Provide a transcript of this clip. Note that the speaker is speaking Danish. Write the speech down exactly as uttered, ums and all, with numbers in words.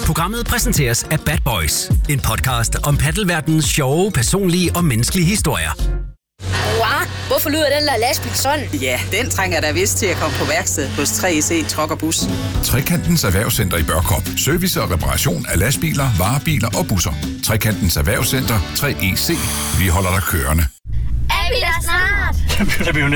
Programmet præsenteres af Bad Boys. En podcast om paddelverdenens sjove, personlige og menneskelige historier. Wow, hvorfor lyder den der lastbil sådan? Ja, den trænger der vist til at komme på værksted hos tre C Truck og Bus. Trekantens Erhvervscenter i Børkop. Service og reparation af lastbiler, varebiler og busser. Trekantens Erhvervscenter tre E C. Vi holder dig kørende. Er vi der snart? Det bliver